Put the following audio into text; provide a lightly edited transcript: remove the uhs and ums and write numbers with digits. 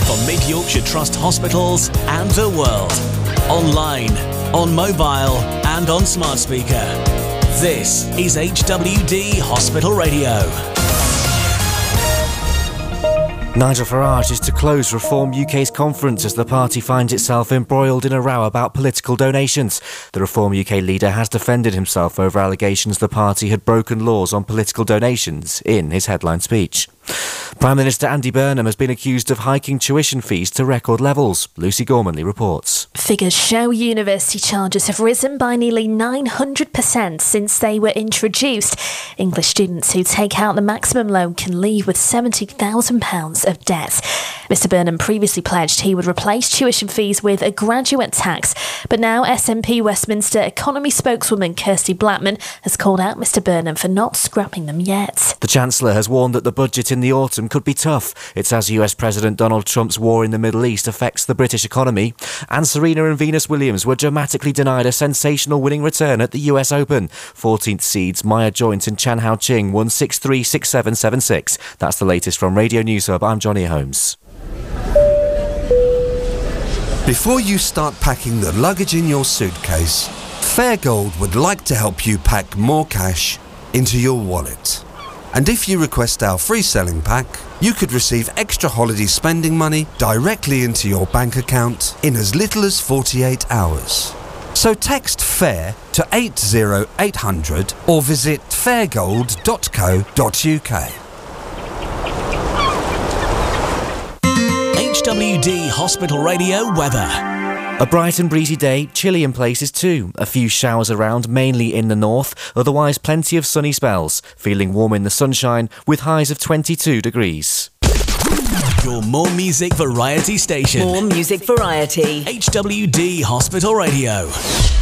for Mid Yorkshire Trust hospitals and the world. Online, on mobile and on smart speaker. This is HWD Hospital Radio. Nigel Farage is to close Reform UK's conference as the party finds itself embroiled in a row about political donations. The Reform UK leader has defended himself over allegations the party had broken laws on political donations in his headline speech. Prime Minister Andy Burnham has been accused of hiking tuition fees to record levels. Lucy Gormanley reports. Figures show university charges have risen by nearly 900% since they were introduced. English students who take out the maximum loan can leave with £70,000 of debt. Mr Burnham previously pledged he would replace tuition fees with a graduate tax, but now SNP Westminster economy spokeswoman Kirsty Blackman has called out Mr Burnham for not scrapping them yet. The Chancellor has warned that the budget in the autumn could be tough. It's as US President Donald Trump's war in the Middle East affects the British economy. And Serena and Venus Williams were dramatically denied a sensational winning return at the US Open. 14th seeds Maya Joint and Chan Hao Ching won 6-3, 6-7, 7-6. That's the latest from Radio News Hub. I'm Johnny Holmes. Before you start packing the luggage in your suitcase, Fairgold would like to help you pack more cash into your wallet. And if you request our free selling pack, you could receive extra holiday spending money directly into your bank account in as little as 48 hours. So text FAIR to 80800 or visit fairgold.co.uk. HWD Hospital Radio weather. A bright and breezy day, chilly in places too. A few showers around, mainly in the north, otherwise plenty of sunny spells. Feeling warm in the sunshine with highs of 22 degrees. Your More Music Variety station. More Music Variety. HWD Hospital Radio.